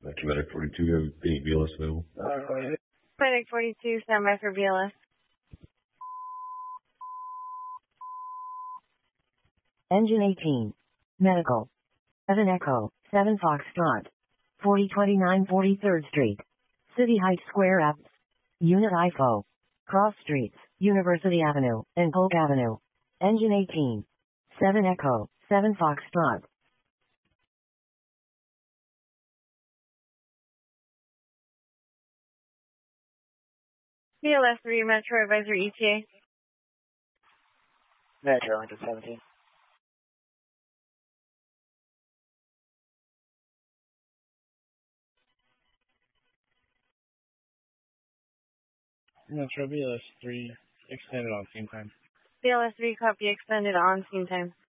Medic 42, you have any BLS available? Medic 42, stand by for BLS. Engine 18. Medical. 7 Echo, 7 Foxtrot. 4029 43rd Street. City Heights Square Apps. Unit IFO. Cross Streets, University Avenue, and Polk Avenue. Engine 18. 7 Echo, 7 Foxtrot. BLS 3, Metro Advisor ETA. Metro, Lincoln 17. Metro BLS 3, extended on scene time. BLS 3, copy extended on scene time.